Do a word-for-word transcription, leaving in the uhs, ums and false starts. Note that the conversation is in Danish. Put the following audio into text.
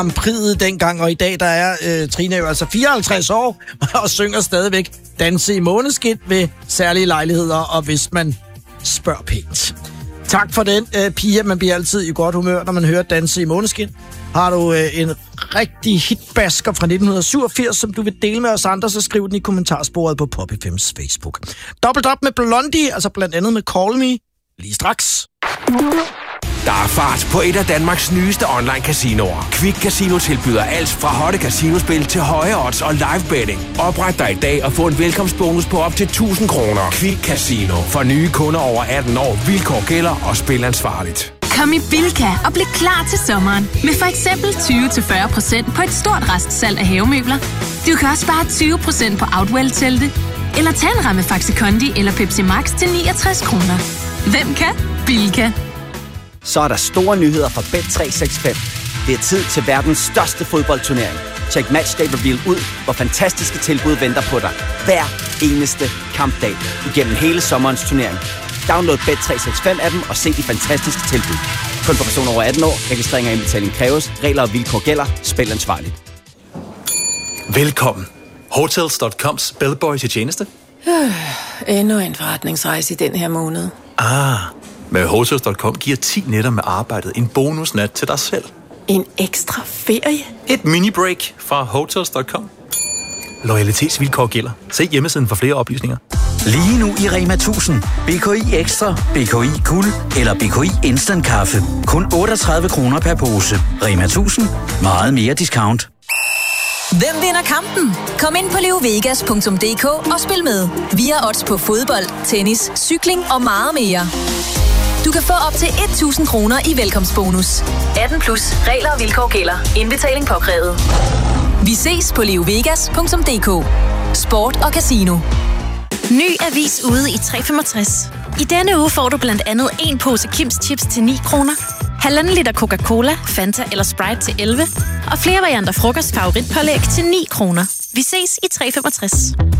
Grand Prix'et dengang, og i dag der er øh, Trine jo altså fireoghalvtreds år og synger stadigvæk Danse i måneskin ved særlige lejligheder, og hvis man spørger pænt. Tak for den, øh, Pia. Man bliver altid i godt humør, når man hører Danse i måneskin. Har du øh, en rigtig hitbasker fra nitten syvogfirs, som du vil dele med os andre, så skriv den i kommentarsporet på Pop F M's Facebook. Dobbelt op med Blondie, altså blandt andet med Call Me, lige straks. Der er fart på et af Danmarks nyeste online-casinoer. Quick Casino tilbyder alt fra hotte casinospil til høje odds og live betting. Opret dig i dag og få en velkomstbonus på op til tusind kroner. Quick Casino. For nye kunder over atten år. Vilkår gælder og spil ansvarligt. Kom i Bilka og bliv klar til sommeren. Med for eksempel tyve til fyrre procent på et stort restsalg af havemøbler. Du kan også spare tyve procent på Outwell-telte. Eller tag en ramme Faxi Kondi eller Pepsi Max til niogtres kroner. Hvem kan? Bilka. Så er der store nyheder fra Bet tre seks fem. Det er tid til verdens største fodboldturnering. Check Matchday Reveal ud, hvor fantastiske tilbud venter på dig. Hver eneste kampdag igennem hele sommerens turnering. Download Bet tre seks fem appen og se de fantastiske tilbud. Kun for personer over atten år. Registrering og indbetaling kræves. Regler og vilkår gælder. Spil ansvarligt. Velkommen. Hotels punktum coms bellboy til tjeneste. Øh, endnu en forretningsrejse i den her måned. Ah, med Hotels punktum com giver ti nætter med arbejdet en bonusnat til dig selv. En ekstra ferie? Et mini-break fra Hotels punktum com. Loyalitetsvilkår gælder. Se hjemmesiden for flere oplysninger. Lige nu i Rema tusind. B K I Ekstra, B K I Guld eller B K I Instant Kaffe. Kun otteogtredive kroner per pose. Rema tusind. Meget mere discount. Hvem vinder kampen? Kom ind på leovegas punktum d k og spil med. Vi har odds på fodbold, tennis, cykling og meget mere. Du kan få op til tusind kroner i velkomstbonus. atten plus. Regler og vilkår gælder. Indbetaling påkrævet. Vi ses på leovegas punktum d k. Sport og casino. Ny avis ude i tre femogtres. I denne uge får du blandt andet en pose Kims Chips til ni kroner, halvanden liter Coca-Cola, Fanta eller Sprite til elleve, og flere varianter frokostfavoritpålæg til ni kroner. Vi ses i tre femogtres.